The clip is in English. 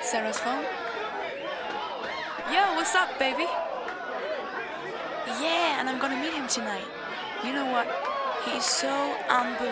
Sarah's phone. Yo, what's up, baby? Yeah, and I'm gonna meet him tonight. You know what? He's so unbelievable.